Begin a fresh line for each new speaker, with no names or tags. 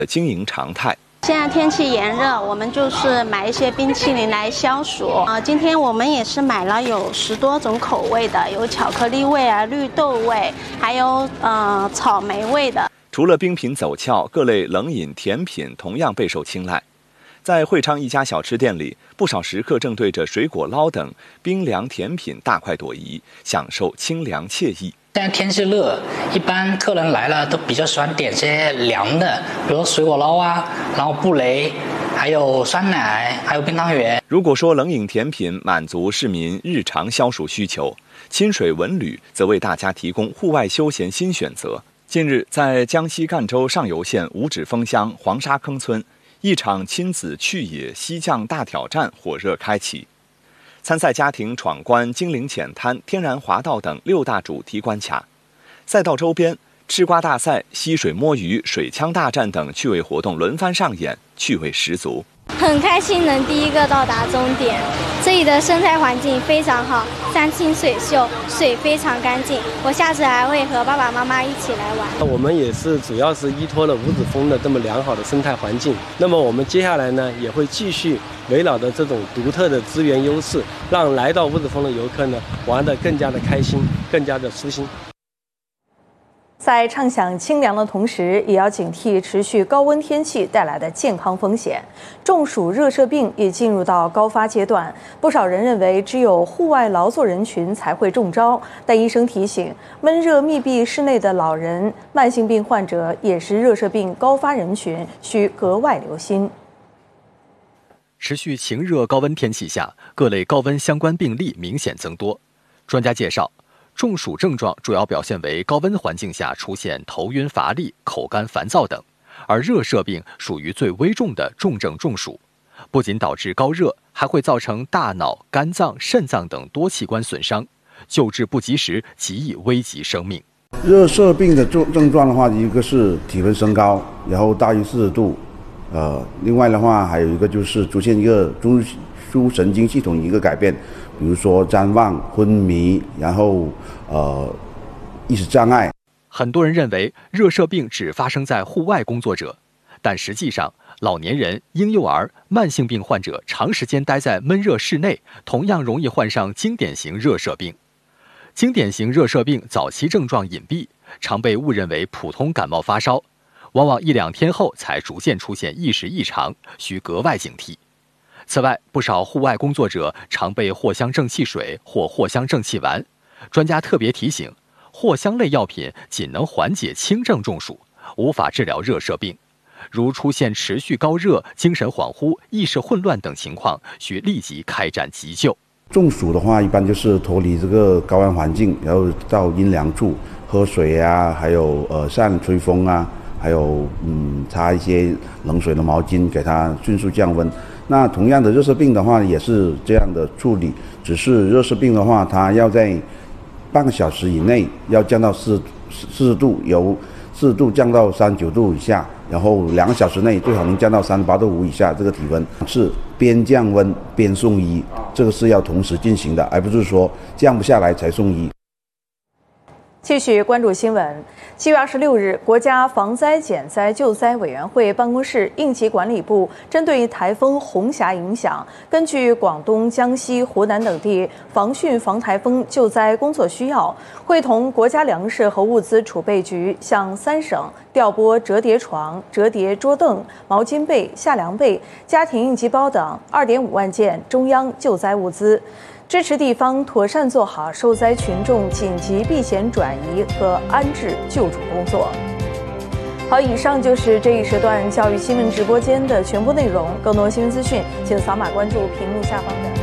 经营常态。
现在天气炎热，我们就是买一些冰淇淋来消暑。今天我们也是买了有10多种口味的，有巧克力味啊、绿豆味，还有草莓味的。
除了冰品走俏，各类冷饮甜品同样备受青睐。在会昌一家小吃店里，不少食客正对着水果捞等冰凉甜品大快朵颐，享受清凉惬意。
现在天气热，一般客人来了都比较喜欢点些凉的，比如水果捞啊，然后布雷，还有酸奶，还有冰汤圆。
如果说冷饮甜品满足市民日常消暑需求，亲水文旅则为大家提供户外休闲新选择。近日，在江西赣州上游县五指峰乡黄沙坑村，一场亲子去野溪降大挑战火热开启。参赛家庭闯关精灵浅滩、天然滑道等6大主题关卡。赛道周边，吃瓜大赛、溪水摸鱼、水枪大战等趣味活动轮番上演，趣味十足。
很开心能第一个到达终点，这里的生态环境非常好，山清水秀，水非常干净。我下次还会和爸爸妈妈一起来玩。
我们也是主要是依托了五指峰的这么良好的生态环境，那么我们接下来呢也会继续围绕着这种独特的资源优势，让来到五指峰的游客呢玩得更加的开心，更加的舒心。
在畅享清凉的同时，也要警惕持续高温天气带来的健康风险。中暑、热射病也进入到高发阶段，不少人认为只有户外劳作人群才会中招，但医生提醒，闷热密闭室内的老人、慢性病患者也是热射病高发人群，需格外留心。
持续晴热高温天气下，各类高温相关病例明显增多。专家介绍，中暑症状主要表现为高温环境下出现头晕乏力、口干烦躁等，而热射病属于最危重的重症中暑，不仅导致高热，还会造成大脑、肝脏、肾脏等多器官损伤，救治不及时，极易危及生命。
热射病的症状的话，一个是体温升高，然后大于40度，另外的话还有一个就是出现一个中枢神经系统一个改变。比如说谵妄、昏迷，然后意识障碍。
很多人认为热射病只发生在户外工作者，但实际上，老年人、婴幼儿、慢性病患者长时间待在闷热室内，同样容易患上经典型热射病。经典型热射病早期症状隐蔽，常被误认为普通感冒发烧，往往1、2天后才逐渐出现意识异常，需格外警惕。此外，不少户外工作者常备藿香正气水或藿香正气丸。专家特别提醒，藿香类药品仅能缓解轻症中暑，无法治疗热射病。如出现持续高热、精神恍惚、意识混乱等情况，需立即开展急救。
中暑的话，一般就是脱离这个高温环境，然后到阴凉处喝水啊，还有扇吹风啊，还有擦一些冷水的毛巾，给它迅速降温。那同样的热射病的话也是这样的处理，只是热射病的话，它要在半个小时以内要降到40度，由40度降到39度以下，然后2个小时内最好能降到38度5以下。这个体温是边降温边送医，这个是要同时进行的，而不是说降不下来才送医。
继续关注新闻。7月26日，国家防灾减灾救灾委员会办公室应急管理部针对台风红霞影响，根据广东、江西、湖南等地防汛防台风救灾工作需要，会同国家粮食和物资储备局向3省调拨折叠床、折叠桌凳、毛巾被、夏凉被、家庭应急包等2.5万件中央救灾物资，支持地方妥善做好受灾群众紧急避险转移和安置救助工作。好，以上就是这一时段教育新闻直播间的全部内容。更多新闻资讯，请扫码关注屏幕下方的